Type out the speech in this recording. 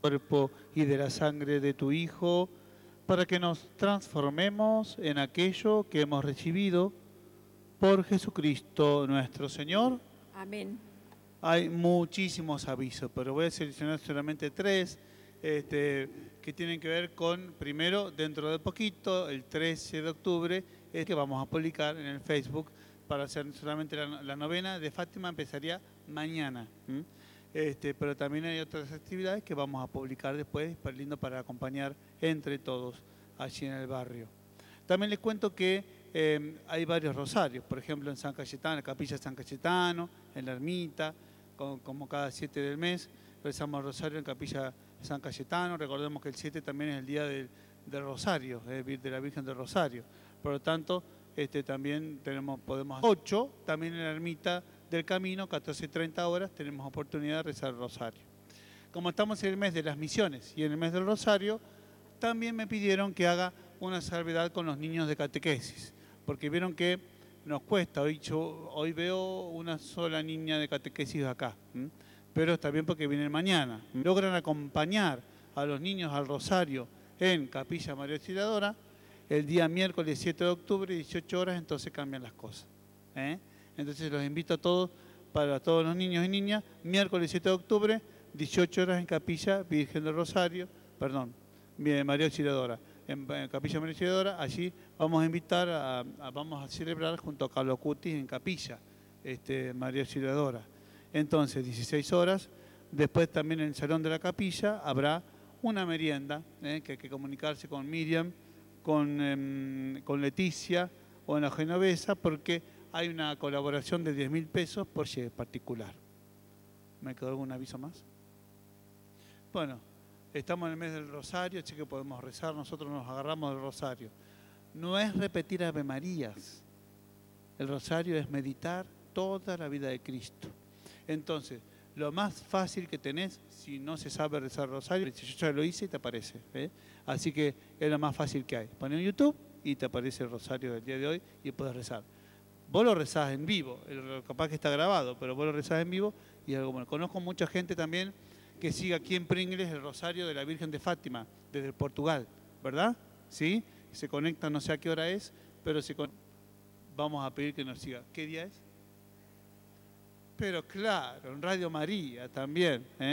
cuerpo y de la sangre de tu Hijo, para que nos transformemos en aquello que hemos recibido por Jesucristo nuestro Señor. Amén. Hay muchísimos avisos, pero voy a seleccionar solamente tres que tienen que ver con, primero, dentro de poquito, el 13 de octubre, es que vamos a publicar en el Facebook para hacer solamente la novena de Fátima, empezaría mañana. Pero también hay otras actividades que vamos a publicar después, lindo para acompañar entre todos allí en el barrio. También les cuento que hay varios rosarios, por ejemplo en San Cayetano, la Capilla San Cayetano, en la Ermita, como cada 7 del mes, rezamos el rosario en Capilla San Cayetano. Recordemos que el 7 también es el día del Rosario, de la Virgen del Rosario. Por lo tanto, también podemos hacer 8, también en la Ermita del Camino, 14:30 horas, tenemos oportunidad de rezar el rosario. Como estamos en el mes de las misiones y en el mes del rosario, también me pidieron que haga una salvedad con los niños de catequesis, porque vieron que nos cuesta. Hoy veo una sola niña de catequesis acá, pero está bien porque vienen mañana. Logran acompañar a los niños al rosario en Capilla María Auxiliadora el día miércoles 7 de octubre, 18 horas, entonces cambian las cosas. Entonces los invito a todos, para todos los niños y niñas, miércoles 7 de octubre, 18 horas en Capilla Virgen del Rosario, María Auxiliadora. En Capilla María Auxiliadora, allí vamos a invitar, vamos a celebrar junto a Carlos Cutis en Capilla María Auxiliadora. Entonces, 16 horas, después también en el Salón de la Capilla habrá una merienda, que hay que comunicarse con Miriam, con Leticia o en la Genovesa, porque hay una colaboración de 10.000 pesos por particular. ¿Me quedó algún aviso más? Bueno, estamos en el mes del Rosario, así que podemos rezar, nosotros nos agarramos del Rosario. No es repetir Ave Marías. El Rosario es meditar toda la vida de Cristo. Entonces, lo más fácil que tenés, si no se sabe rezar el Rosario, yo ya lo hice y te aparece. Así que es lo más fácil que hay. Poné en YouTube y te aparece el Rosario del día de hoy y puedes rezar. Vos lo rezás en vivo, capaz que está grabado, pero vos lo rezás en vivo y es algo bueno. Conozco mucha gente también que sigue aquí en Pringles el Rosario de la Virgen de Fátima, desde Portugal, ¿verdad? ¿Sí? Se conecta, no sé a qué hora es, pero vamos a pedir que nos siga. ¿Qué día es? Pero claro, en Radio María también,